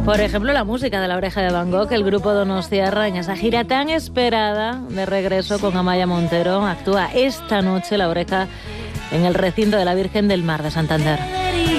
Por ejemplo, la música de La Oreja de Van Gogh, el grupo donostiarra, en esa gira tan esperada de regreso con Amaya Montero, actúa esta noche La Oreja en el recinto de la Virgen del Mar de Santander.